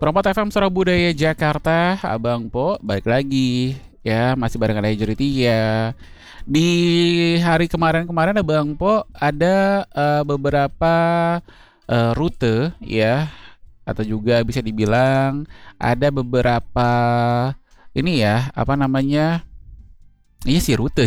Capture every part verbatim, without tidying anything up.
Perempat F M Suara Budaya Jakarta, Abang Po, balik lagi ya, masih bareng ada Juritia. Di hari kemarin-kemarin Abang Po ada eh, beberapa eh, rute ya, atau juga bisa dibilang ada beberapa ini ya, apa namanya? Iya sih rute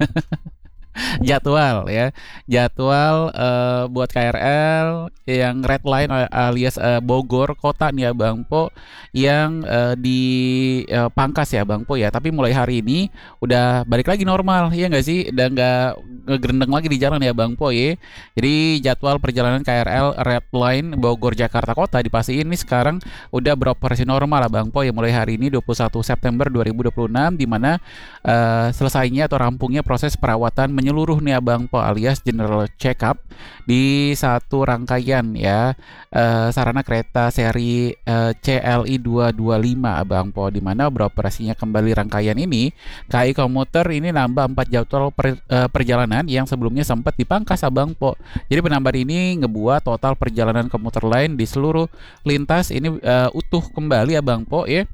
jadwal ya, jadwal eh, buat K R L yang red line alias eh, Bogor kota nih ya Bang Po, yang eh, di eh, Pangkas ya Bang Po ya. Tapi mulai hari ini udah balik lagi normal ya nggak sih, udah nggak ngegerendeng lagi di jalan ya Bang Po ya. Jadi jadwal perjalanan K R L red line Bogor Jakarta Kota dipastiin ini sekarang udah beroperasi normal lah Bang Po ya, mulai hari ini dua puluh satu September dua ribu dua puluh enam, di mana eh, selesainya atau rampungnya proses perawatan menyeluruh nih Abang Po alias general check up di satu rangkaian ya eh, sarana kereta seri eh, C L I dua dua lima Abang Po, di mana beroperasinya kembali rangkaian ini K I Komuter ini nambah empat jadwal per, eh, perjalanan yang sebelumnya sempat dipangkas Abang Po. Jadi penambahan ini ngebuat total perjalanan komuter lain di seluruh lintas ini eh, utuh kembali Abang Po ya,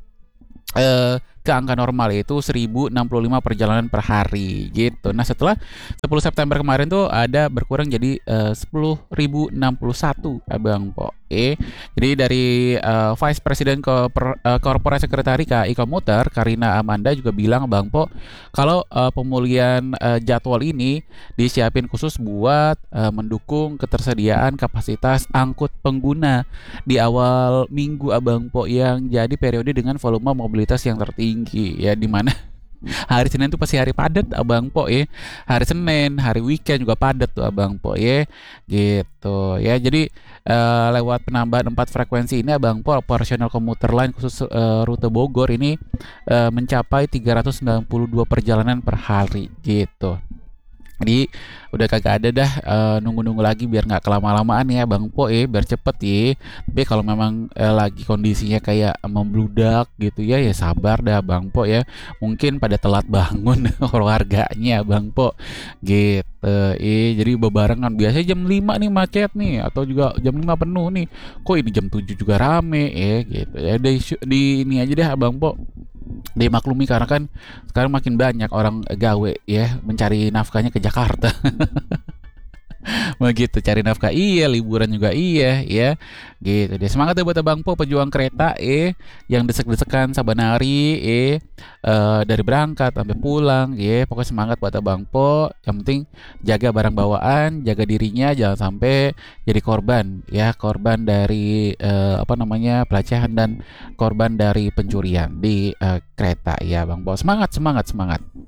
eh, ke angka normal, yaitu seribu enam puluh lima perjalanan per hari gitu. Nah, setelah sepuluh September kemarin tuh ada berkurang jadi uh, sepuluh ribu enam puluh satu Abang Po. Oke. Jadi dari uh, Vice President Korpor uh, Corporate Secretary K I Komuter Karina Amanda juga bilang Bang Po, kalau uh, pemulihan uh, jadwal ini disiapin khusus buat uh, mendukung ketersediaan kapasitas angkut pengguna di awal minggu Abang Po, yang jadi periode dengan volume mobilitas yang tertinggi ya, di mana hari Senin tuh pasti hari padat Abang Po ya. Hari Senin, hari weekend juga padat tuh Abang Po ya. Gitu ya. Jadi uh, lewat penambahan empat frekuensi ini Abang Po, operasional komuter lain khusus uh, rute Bogor ini uh, mencapai tiga ratus sembilan puluh dua perjalanan per hari gitu. Jadi udah kagak ada dah uh, nunggu-nunggu lagi, biar nggak kelama-lamaan ya Bang Po ya, biar cepet ya. Tapi kalau memang uh, lagi kondisinya kayak membludak gitu ya, ya sabar dah Bang Po ya. Mungkin pada telat bangun keluarganya Bang Po gitu. Eh jadi bebarengan, biasanya jam lima nih macet nih, atau juga jam lima penuh nih. Kok ini jam tujuh juga rame ya gitu. Ya di, di ini aja deh Bang Po, dimaklumi karena kan sekarang makin banyak orang gawe ya, mencari nafkahnya ke Jakarta. Begitu, cari nafkah iya, liburan juga iya ya gitu deh. Semangat ya buat Abang Po pejuang kereta eh yang desek-desekan saban hari eh uh, dari berangkat sampai pulang ya. Pokoknya semangat buat Abang Po, yang penting jaga barang bawaan, jaga dirinya, jangan sampai jadi korban ya, korban dari uh, apa namanya pelecehan dan korban dari pencurian di uh, kereta ya Bang Po. Semangat semangat semangat.